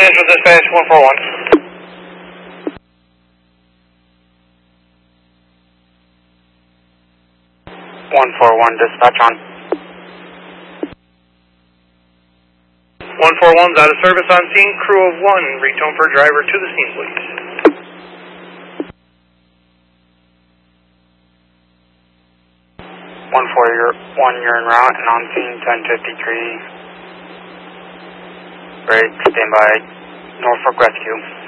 Central Dispatch 141. 141, dispatch on. 141's out of service on scene. Crew of 1, retone for driver to the scene, please. 141, you're en route and on scene 1053. Break, stand by, Norfolk Rescue.